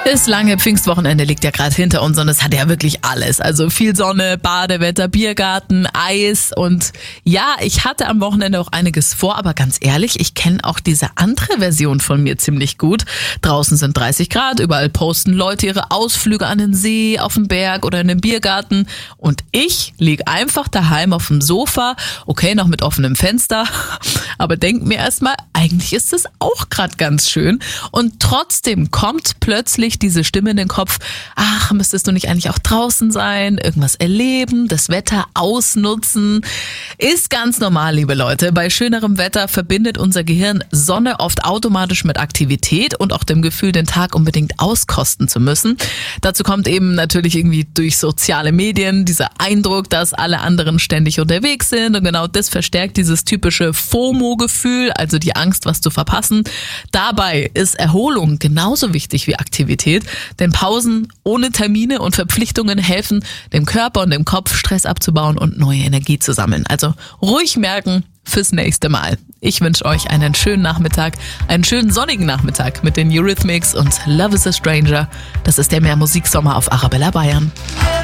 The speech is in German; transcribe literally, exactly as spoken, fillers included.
Das lange Pfingstwochenende liegt ja gerade hinter uns und es hat ja wirklich alles. Also viel Sonne, Badewetter, Biergarten, Eis und ja, ich hatte am Wochenende auch einiges vor, aber ganz ehrlich, ich kenne auch diese andere Version von mir ziemlich gut. Draußen sind dreißig Grad, überall posten Leute ihre Ausflüge an den See, auf den Berg oder in den Biergarten und ich lieg einfach daheim auf dem Sofa, okay, noch mit offenem Fenster, aber denk mir erstmal, eigentlich ist es auch gerade ganz schön und trotzdem kommt plötzlich diese Stimme in den Kopf, ach, müsstest du nicht eigentlich auch draußen sein, irgendwas erleben, das Wetter ausnutzen? Ist ganz normal, liebe Leute. Bei schönerem Wetter verbindet unser Gehirn Sonne oft automatisch mit Aktivität und auch dem Gefühl, den Tag unbedingt auskosten zu müssen. Dazu kommt eben natürlich irgendwie durch soziale Medien dieser Eindruck, dass alle anderen ständig unterwegs sind und genau das verstärkt dieses typische FOMO-Gefühl, also die Angst, was zu verpassen. Dabei ist Erholung genauso wichtig wie Aktivität. Denn Pausen ohne Termine und Verpflichtungen helfen, dem Körper und dem Kopf Stress abzubauen und neue Energie zu sammeln. Also ruhig merken fürs nächste Mal. Ich wünsche euch einen schönen Nachmittag, einen schönen sonnigen Nachmittag mit den Eurythmics und Love is a Stranger. Das ist der Mehr Musiksommer auf Arabella Bayern.